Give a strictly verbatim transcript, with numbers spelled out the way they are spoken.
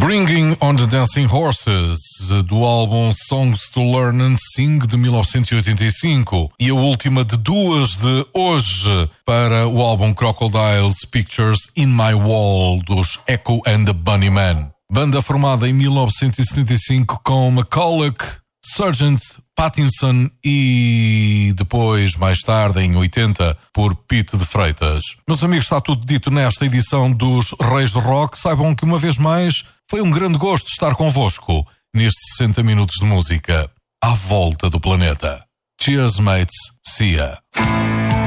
Bringing on the Dancing Horses, do álbum Songs to Learn and Sing de mil novecentos e oitenta e cinco, e a última de duas de hoje para o álbum Crocodiles Pictures in My Wall dos Echo and the Bunnymen. Banda formada em mil novecentos e setenta e cinco com McCulloch, Sargent, Pattinson e depois, mais tarde, em oitenta, por Pete de Freitas. Meus amigos, está tudo dito nesta edição dos Reis do Rock. Saibam que, uma vez mais, foi um grande gosto estar convosco nestes sessenta minutos de música à volta do planeta. Cheers, mates. See ya.